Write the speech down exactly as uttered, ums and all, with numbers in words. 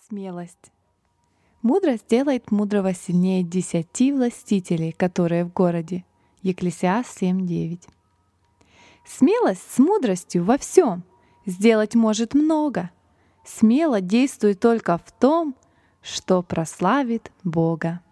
Смелость. Мудрость делает мудрого сильнее десяти властителей, которые в городе. Екклесиаст семь девять. Смелость с мудростью во всем сделать может много. Смело действуй только в том, что прославит Бога.